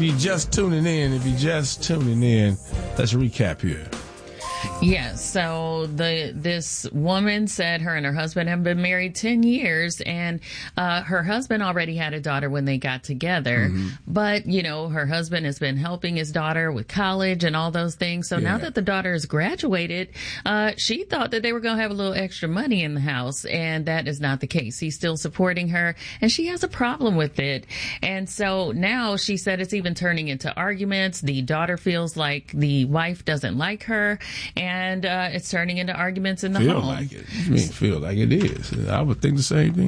you're just tuning in, let's recap here. Yes. So this woman said her and her husband have been married 10 years, and her husband already had a daughter when they got together. Mm-hmm. But, her husband has been helping his daughter with college and all those things. So now that the daughter has graduated, she thought that they were going to have a little extra money in the house, and that is not the case. He's still supporting her, and she has a problem with it. And so now she said it's even turning into arguments. The daughter feels like the wife doesn't like her, and it's turning into arguments in the home. Feel like it. You mean feel like it is? I would think the same thing.